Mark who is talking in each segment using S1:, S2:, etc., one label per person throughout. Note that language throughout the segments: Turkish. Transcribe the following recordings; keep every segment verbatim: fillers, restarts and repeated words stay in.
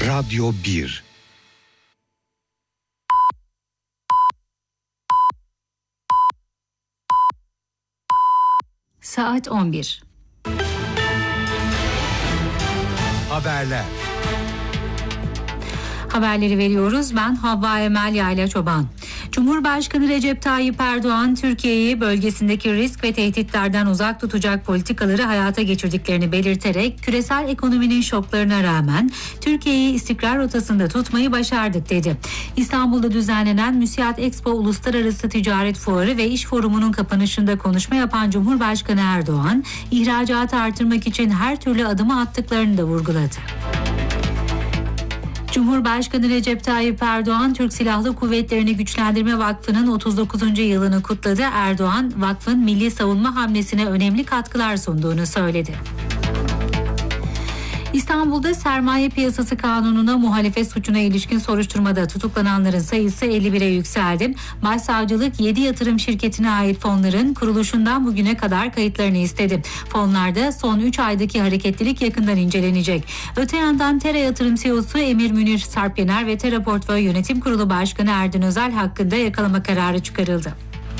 S1: Radyo bir.
S2: Saat on bir.
S1: Haberler.
S2: Haberleri veriyoruz. Ben Havva Emel Yayla Çoban. Cumhurbaşkanı Recep Tayyip Erdoğan, Türkiye'yi bölgesindeki risk ve tehditlerden uzak tutacak politikaları hayata geçirdiklerini belirterek küresel ekonominin şoklarına rağmen Türkiye'yi istikrar rotasında tutmayı başardık dedi. İstanbul'da düzenlenen Müsiat Expo Uluslararası Ticaret Fuarı ve İş Forumu'nun kapanışında konuşma yapan Cumhurbaşkanı Erdoğan, ihracatı artırmak için her türlü adımı attıklarını da vurguladı. Cumhurbaşkanı Recep Tayyip Erdoğan, Türk Silahlı Kuvvetleri'ni Güçlendirme Vakfı'nın otuz dokuzuncu yılını kutladı. Erdoğan, vakfın milli savunma hamlesine önemli katkılar sunduğunu söyledi. İstanbul'da sermaye piyasası kanununa muhalefet suçuna ilişkin soruşturmada tutuklananların sayısı elli bire yükseldi. Başsavcılık yedi yatırım şirketine ait fonların kuruluşundan bugüne kadar kayıtlarını istedi. Fonlarda son üç aydaki hareketlilik yakından incelenecek. Öte yandan Tera Yatırım C E O'su Emir Münir Sarpyener ve Tera Portföy Yönetim Kurulu Başkanı Erdin Özel hakkında yakalama kararı çıkarıldı.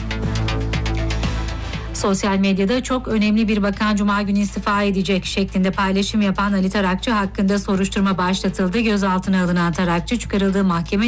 S2: Sosyal medyada çok önemli bir bakan Cuma günü istifa edecek şeklinde paylaşım yapan Ali Tarakçı hakkında soruşturma başlatıldı. Gözaltına alınan Tarakçı çıkarıldığı mahkeme